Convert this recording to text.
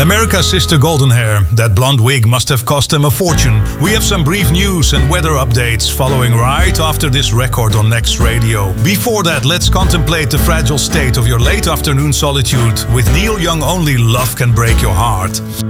America's sister Golden Hair. That blonde wig must have cost them a fortune. We have some brief news and weather updates following right after this record on Next Radio. Before that, let's contemplate the fragile state of your late afternoon solitude with Neil Young only Love Can Break Your Heart.